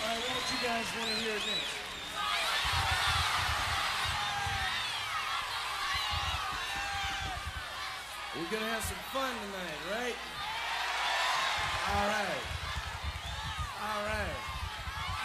All right, what you guys want to hear next? We're gonna have some fun tonight, right? All right. All right.